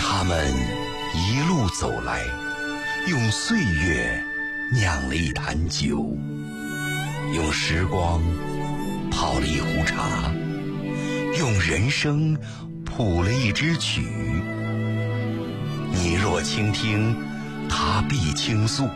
他们一路走来，用岁月酿了一坛酒，用时光泡了一壶茶，用人生谱了一支曲。你若倾听，他必倾诉。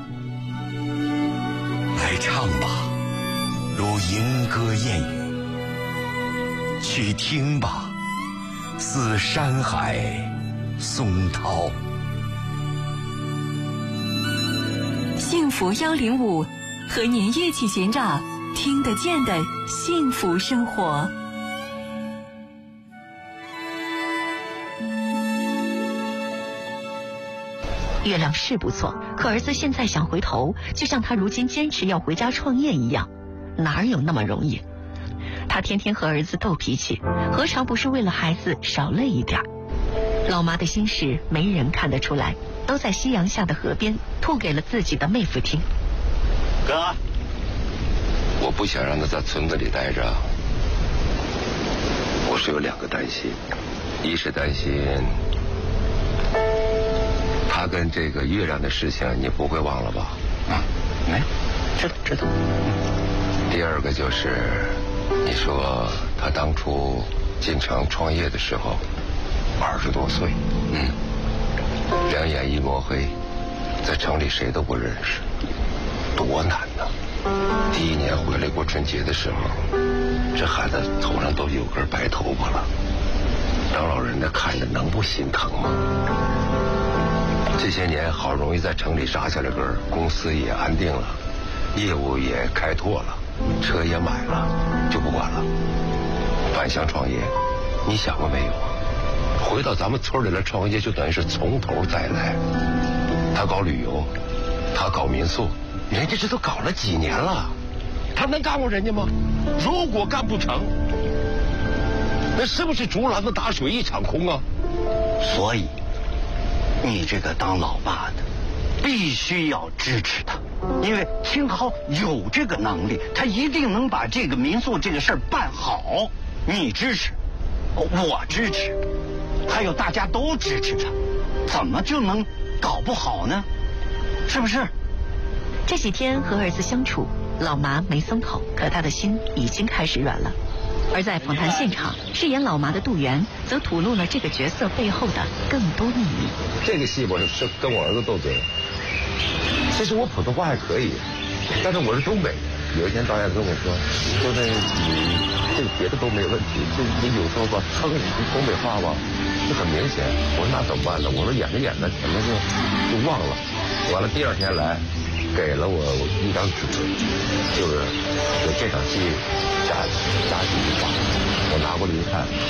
来唱吧，如莺歌燕语；去听吧，似山海松涛。 幸福105，和您一起寻找听得见的幸福生活。 月亮是不错，可儿子现在想回头，就像他如今坚持要回家创业一样，哪有那么容易？他天天和儿子斗脾气，何尝不是为了孩子少累一点？老妈的心事没人看得出来，都在夕阳下的河边吐给了自己的妹夫听。 哥， 我不想让他在村子里待着，我是有2个担心，一是担心他跟这个月亮的事情你不会忘了吧？ 没有，知道。 第2个就是你说他当初进城创业的时候20多岁，2眼一抹黑，在城里谁都不认识，多难呐！第1年回来过春节的时候，这孩子头上都有根白头发了，当老人的看着能不心疼吗？这些年好容易在城里扎下了根，公司也安定了，业务也开拓了，车也买了，就不管了，返乡创业，你想过没有？回到咱们村里来创业，就等于是从头再来。他搞旅游，他搞民宿，人家这都搞了几年了，他能干过人家吗？如果干不成，那是不是竹篮子打水一场空啊？ 所以你这个当老爸的必须要支持他，因为青蒿有这个能力，他一定能把这个民宿这个事儿办好。你支持，我支持，还有大家都支持他，怎么就能搞不好呢？是不是？ 这几天和儿子相处，老妈没松口，可她的心已经开始软了。而在访谈现场，饰演老妈的杜源则吐露了这个角色背后的更多秘密。 这个戏我是跟我儿子斗嘴，其实我普通话还可以，但是我是东北。有一天导演跟我说那你这个别的都没问题，就你有时候吧蹭你东北话吧，就很明显。我说那怎么办呢？我说演着演着可能就忘了。完了第2天来，给了我一张纸，就是有这场戏加几句话，我拿过来一看。